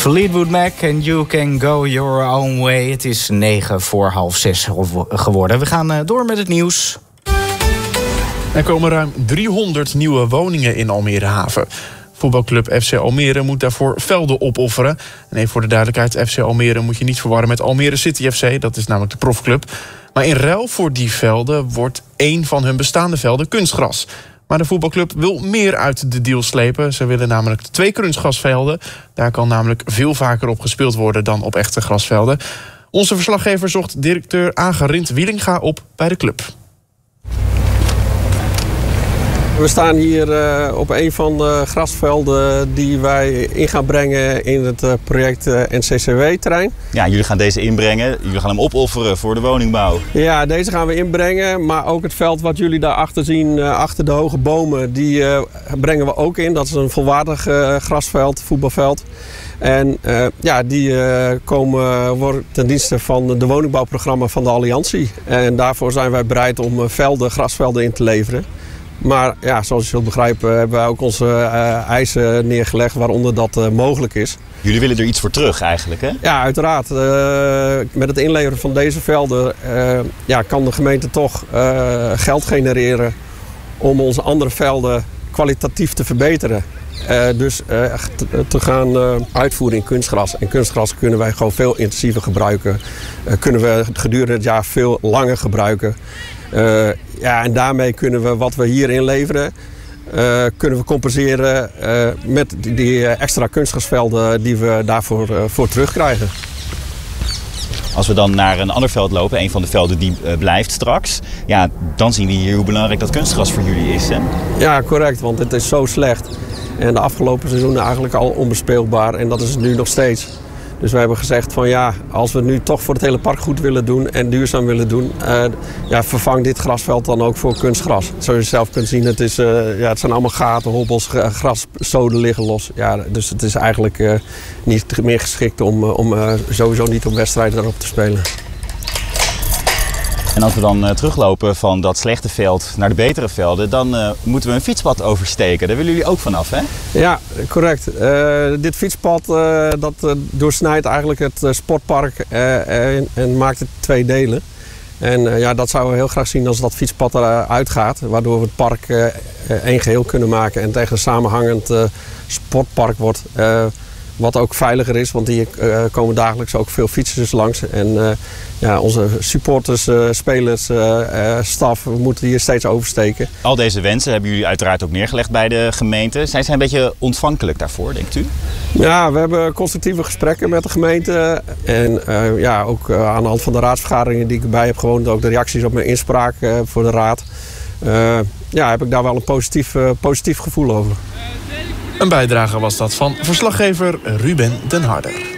Fleetwood Mac and You Can Go Your Own Way. Het is 5:09 geworden. We gaan door met het nieuws. Er komen ruim 300 nieuwe woningen in Almere Haven. Voetbalclub FC Almere moet daarvoor velden opofferen. En even voor de duidelijkheid, FC Almere moet je niet verwarren met Almere City FC. Dat is namelijk de profclub. Maar in ruil voor die velden wordt één van hun bestaande velden kunstgras. Maar de voetbalclub wil meer uit de deal slepen. Ze willen namelijk 2 kunstgrasvelden. Daar kan namelijk veel vaker op gespeeld worden dan op echte grasvelden. Onze verslaggever zocht directeur Agerint Wielinga op bij de club. We staan hier op een van de grasvelden die wij in gaan brengen in het project NCCW-terrein. Ja, jullie gaan deze inbrengen. Jullie gaan hem opofferen voor de woningbouw. Ja, deze gaan we inbrengen. Maar ook het veld wat jullie daarachter zien, achter de hoge bomen, die brengen we ook in. Dat is een volwaardig grasveld, voetbalveld. En die worden ten dienste van de woningbouwprogramma van de Alliantie. En daarvoor zijn wij bereid om grasvelden in te leveren. Maar ja, zoals je zult begrijpen hebben wij ook onze eisen neergelegd waaronder dat mogelijk is. Jullie willen er iets voor terug eigenlijk, hè? Ja, uiteraard. Met het inleveren van deze velden kan de gemeente toch geld genereren om onze andere velden kwalitatief te verbeteren. Dus te gaan uitvoeren in kunstgras. En kunstgras kunnen wij gewoon veel intensiever gebruiken. Kunnen we gedurende het jaar veel langer gebruiken. En daarmee kunnen we wat we hier inleveren, kunnen we compenseren met die extra kunstgrasvelden die we daarvoor voor terugkrijgen. Als we dan naar een ander veld lopen, een van de velden die blijft straks, ja, dan zien we hier hoe belangrijk dat kunstgras voor jullie is, hè? Ja, correct, want het is zo slecht. En de afgelopen seizoenen eigenlijk al onbespeelbaar en dat is het nu nog steeds. Dus wij hebben gezegd van ja, als we nu toch voor het hele park goed willen doen en duurzaam willen doen, vervang dit grasveld dan ook voor kunstgras. Zoals je zelf kunt zien, het zijn allemaal gaten, hobbels, graszoden liggen los. Ja, dus het is eigenlijk niet meer geschikt om sowieso niet op wedstrijden daarop te spelen. En als we dan teruglopen van dat slechte veld naar de betere velden, dan moeten we een fietspad oversteken. Daar willen jullie ook vanaf, hè? Ja, correct. Dit fietspad dat doorsnijdt eigenlijk het sportpark en maakt het 2 delen. En dat zouden we heel graag zien als dat fietspad eruit gaat. Waardoor we het park één geheel kunnen maken en tegen een samenhangend sportpark wordt. Wat ook veiliger is, want hier komen dagelijks ook veel fietsers langs. En onze supporters, spelers, staf, we moeten hier steeds oversteken. Al deze wensen hebben jullie uiteraard ook neergelegd bij de gemeente. Zijn zij een beetje ontvankelijk daarvoor, denkt u? Ja, we hebben constructieve gesprekken met de gemeente. En ook aan de hand van de raadsvergaderingen die ik erbij heb gewoond, ook de reacties op mijn inspraak voor de raad. Heb ik daar wel een positief gevoel over. Een bijdrage was dat van verslaggever Ruben den Harder.